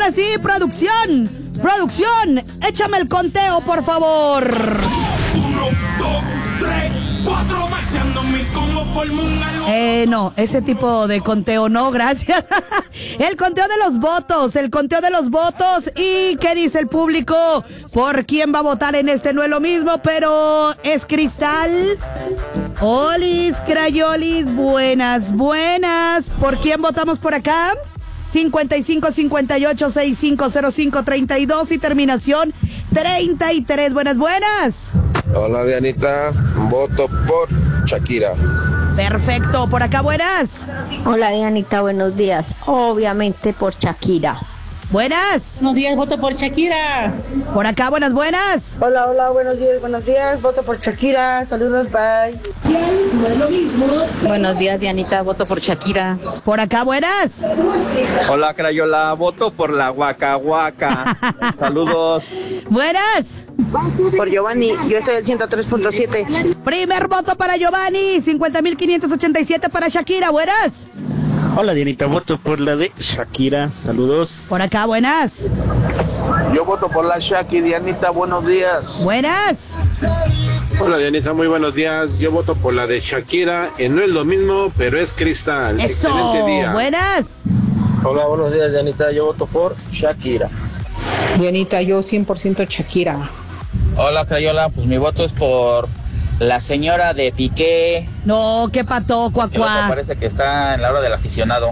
ahora sí, producción. Producción, échame el conteo, por favor. 1, 2, 3, 4, marchándome como forma un algo. No, ese tipo de conteo no, gracias. El conteo de los votos, el conteo de los votos. ¿Y qué dice el público? ¿Por quién va a votar en este? No es lo mismo, pero es Cristal. Olis, Crayolis, buenas, buenas. ¿Por quién votamos por acá? 55 58 65 05 32 y terminación 33. Buenas, buenas. Hola Dianita, voto por Shakira. Perfecto, por acá, buenas. Hola Dianita, buenos días. Obviamente por Shakira. Buenas. Buenos días, voto por Shakira. Por acá, buenas, buenas. Hola, hola, buenos días, voto por Shakira, saludos, bye. Buenos días, Dianita, voto por Shakira. Por acá, buenas. Hola, Crayola, voto por la Waka Waka. Saludos. Buenas. Por Giovanni, yo estoy al 103.7. Primer voto para Giovanni, 50,587 para Shakira, buenas. Hola Dianita, voto por la de Shakira, saludos. Por acá, buenas. Yo voto por la Shaki, Dianita, buenos días. Buenas. Hola Dianita, muy buenos días. Yo voto por la de Shakira. No es lo mismo, pero es Cristal. Eso, excelente día. buenas. Hola, buenos días, Dianita. Yo voto por Shakira. Dianita, yo 100% Shakira. Hola, Crayola. Pues mi voto es por la señora de Piqué. No, qué pato, Me cuacuá. parece que está en la hora del aficionado.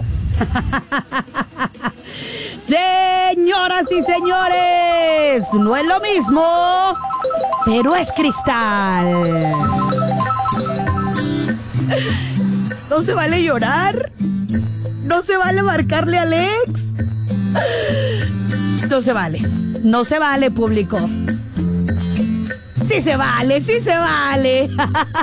Señoras y señores, no es lo mismo, pero es Cristal. No se vale llorar. No se vale marcarle a Alex. No se vale. No se vale, público. Sí se vale, sí se vale.